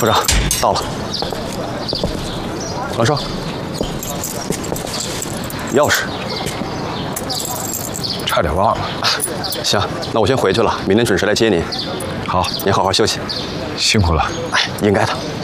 副长，到了。王少，钥匙。 差点忘了。 行，那我先回去了，明天准时来接您。 好， 您好好休息。 辛苦了。 哎，应该的。